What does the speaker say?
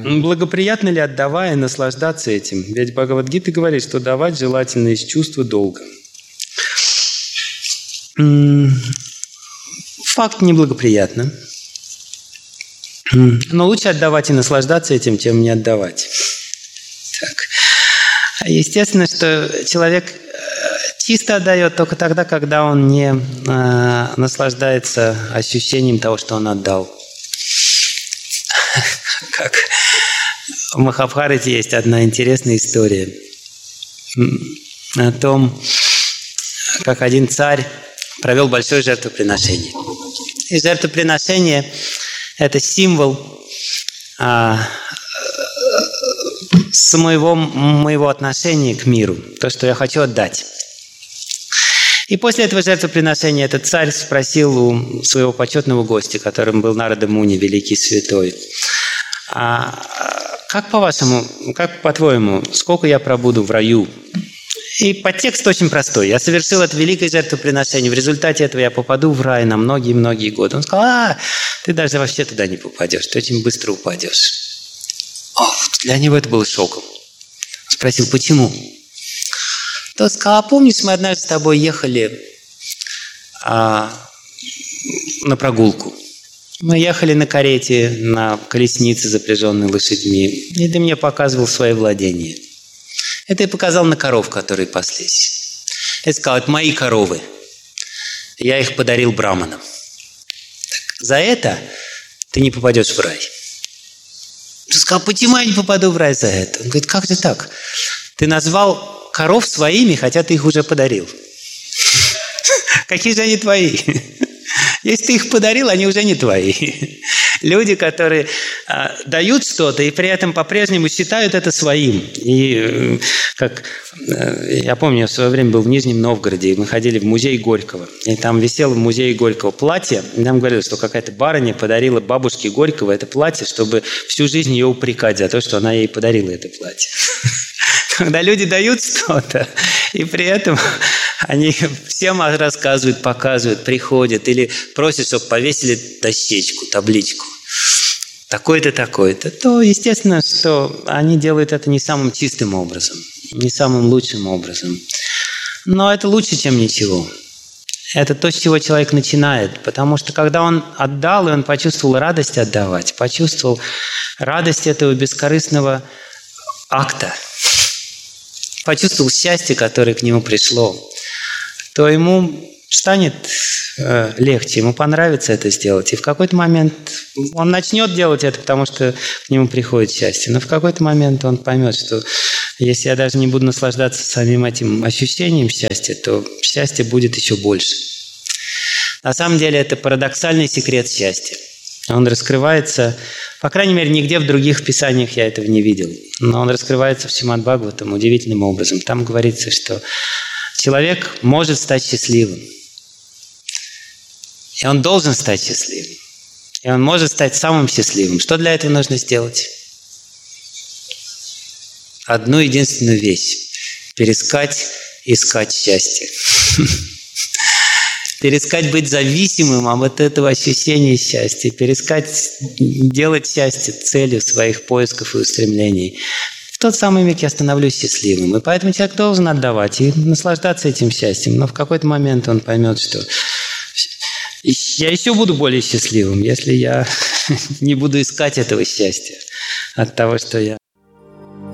благоприятно ли, отдавая, наслаждаться этим? Ведь Бхагавад-гита говорит, что давать желательно из чувства долга. Факт неблагоприятно. Но лучше отдавать и наслаждаться этим, чем не отдавать. Так. Естественно, что человек чисто отдает только тогда, когда он не наслаждается ощущением того, что он отдал. Как в Махабхарате есть одна интересная история о том, как один царь провел большое жертвоприношение. И жертвоприношение – это символ моего отношения к миру, то, что я хочу отдать. И после этого жертвоприношения этот царь спросил у своего почетного гостя, которым был Нарада Муни, великий святой: как по-вашему, как по-твоему, сколько я пробуду в раю? И подтекст очень простой. Я совершил это великое жертвоприношение, в результате этого я попаду в рай на многие-многие годы. Он сказал: ты даже вообще туда не попадешь, ты очень быстро упадешь. Для него это было шоком. Он спросил: почему? Тот сказал: помнишь, мы однажды с тобой ехали на прогулку. Мы ехали на карете, на колеснице, запряженной лошадьми, и ты мне показывал свои владения. Это я показал на коров, которые паслись. Я сказал: это мои коровы. Я их подарил браманам. За это ты не попадешь в рай. Ты сказал: почему я не попаду в рай за это? Он говорит: как же так? Ты назвал коров своими, хотя ты их уже подарил. Какие же они твои? Если ты их подарил, они уже не твои. Люди, которые дают что-то и при этом по-прежнему считают это своим. И как я помню, я в свое время был в Нижнем Новгороде, и мы ходили в музей Горького. И там висело в музее Горького платье. И нам говорили, что какая-то барыня подарила бабушке Горького это платье, чтобы всю жизнь ее упрекать за то, что она ей подарила это платье. Когда люди дают что-то, и при этом они всем рассказывают, показывают, приходят или просят, чтобы повесили дощечку, табличку. Такой-то, такой-то. То, естественно, что они делают это не самым чистым образом, не самым лучшим образом. Но это лучше, чем ничего. Это то, с чего человек начинает. Потому что когда он отдал, и он почувствовал радость отдавать, почувствовал радость этого бескорыстного акта, почувствовал счастье, которое к нему пришло, то ему станет легче, ему понравится это сделать. И в какой-то момент он начнет делать это, потому что к нему приходит счастье. Но в какой-то момент он поймет, что если я даже не буду наслаждаться самим этим ощущением счастья, то счастье будет еще больше. На самом деле это парадоксальный секрет счастья. Он раскрывается, по крайней мере, нигде в других писаниях я этого не видел, но он раскрывается в Шримад-Бхагаватам удивительным образом. Там говорится, что человек может стать счастливым, и он должен стать счастливым, и он может стать самым счастливым. Что для этого нужно сделать? Одну единственную вещь – перестать искать счастье. Перестать быть зависимым от этого ощущения счастья, перестать делать счастье целью своих поисков и устремлений. В тот самый миг я становлюсь счастливым. И поэтому человек должен отдавать и наслаждаться этим счастьем. Но в какой-то момент он поймет, что я еще буду более счастливым, если я не буду искать этого счастья от того, что я